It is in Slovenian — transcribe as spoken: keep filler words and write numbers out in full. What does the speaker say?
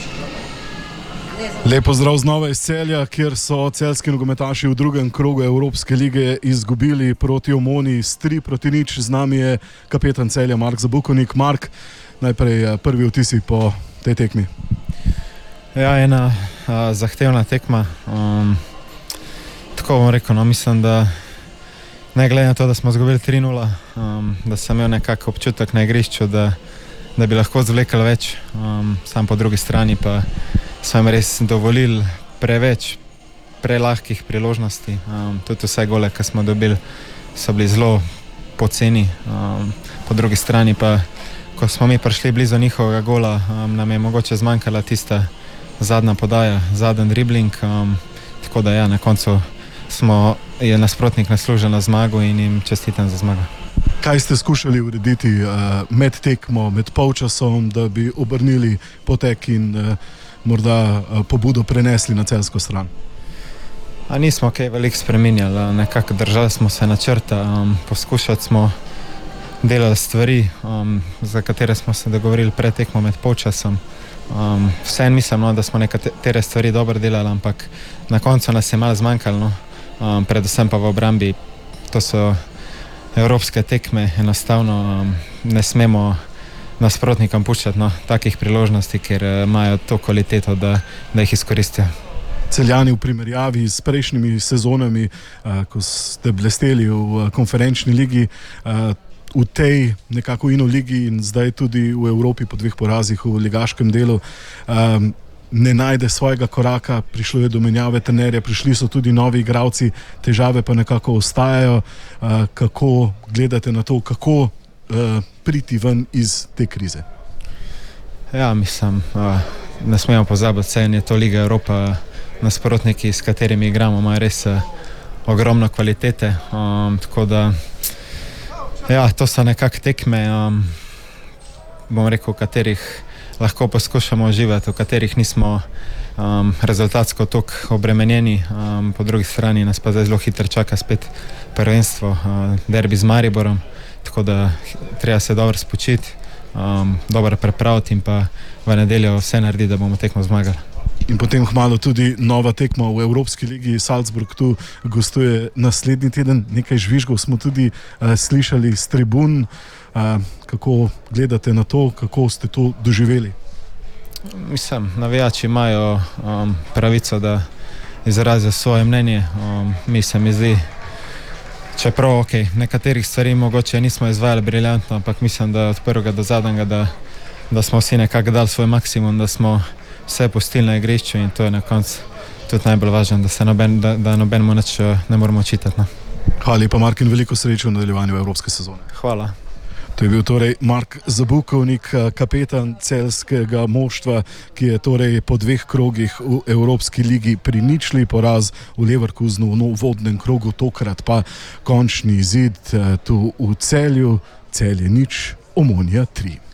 Lepo zdrav znova iz Celja, kjer so celjski nogometaši v drugem krogu Evropske lige izgubili proti Omoni s tri proti nič. Z nami je kapetan Celja Mark Zabukovnik. Mark, najprej prvi vtisi po tej tekmi. Ja, ena a, zahtevna tekma. Um, tako bom rekel, no, mislim, da ne glede na to, da smo izgubili tri nula, um, da sem imel nekako občutek na igrišču, da, da bi lahko zvlekli več. Um, sam po drugi strani pa sem res dovolil preveč prelahkih priložnosti. Um, tudi vse gole, ki smo dobili, so bili zelo poceni. Um, po drugi strani pa, ko smo mi prišli blizu njihovega gola, um, nam je mogoče zmanjkala tista zadnja podaja, zadnji dribling. Um, tako da ja, na koncu smo, je nasprotnik naslužil na zmago in jim čestitam za zmago. Kaj ste skušali urediti uh, med tekmo, med polčasom, da bi obrnili potek in uh, morda uh, pobudo prenesli na celjsko stran? A nismo kaj veliko spreminjali, nekako držali smo se načrta, um, poskušali smo delati stvari, um, za katere smo se dogovorili pred tekmo med polčasom. Um, vseeno mislim, no, da smo nekatere stvari dobro delali, ampak na koncu nas je malo zmanjkalo, no. um, predvsem pa v obrambi. To so evropske tekme, enostavno um, ne smemo nasprotnikom puščati no, takih priložnosti, ker uh, imajo to kvaliteto, da, da jih izkoristijo. Celjani v primerjavi s prejšnjimi sezonami, uh, ko ste blesteli v uh, konferenčni ligi, uh, v tej nekako ino ligi in zdaj tudi v Evropi po dveh porazih v ligaškem delu, um, ne najde svojega koraka, prišlo je do menjave trenerja, prišli so tudi novi igralci, težave pa nekako ostajajo. Uh, kako gledate na to, kako uh, priti ven iz te krize? Ja, mislim, uh, ne smemo pozabiti, saj je to Liga Evropa, nasprotniki, s katerimi igramo, imajo res uh, ogromno kvalitete, um, tako da ja, to so nekak tekme, um, bom rekel, v katerih lahko poskušamo uživati, v katerih nismo um, rezultatsko toliko obremenjeni. Um, po drugi strani nas pa zdaj zelo hitro čaka spet prvenstvo, uh, derbi z Mariborom, tako da treba se dobro spočiti, um, dobro prepraviti in pa v nedeljo vse narediti, da bomo tekmo zmagali. In potem hmalo tudi nova tekma v Evropski ligi. Salzburg tu gostuje naslednji teden. Nekaj žvižgov smo tudi uh, slišali s tribun. Uh, kako gledate na to, kako ste to doživeli? Mislim, navijači imajo um, pravico, da izrazijo svoje mnenje. Um, mi se mi zdi, čeprav ok, nekaterih stvari mogoče nismo izvajali briljantno, ampak mislim, da od prvega do zadnjega, da, da smo vsi nekako dali svoj maksimum, da smo vse pustili na igrišču in to je na koncu tudi najbolj važno, da se noben, da, da nobenemu nič ne moramo očitati. No. Hvala lepa, Mark, in veliko sreče v nadaljevanju evropske sezone. Hvala. To je bil torej Mark Zabukovnik, kapetan celjskega moštva, ki je torej po dveh krogih v Evropski ligi priničli poraz v Leverkusenu v uvodnem krogu, tokrat pa končni izid tu v Celju. Celje nič, Omonija tri.